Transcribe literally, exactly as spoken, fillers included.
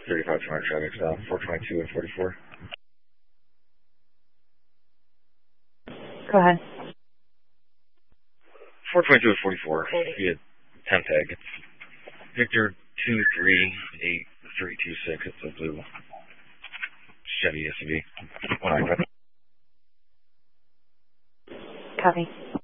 thirty-five two hundred traffic, so four twenty-two and forty-four. Go ahead. four twenty-two and forty-four. Be a temp tag. It's Victor two three eight three two six. It's a blue Chevy S U V. Copy.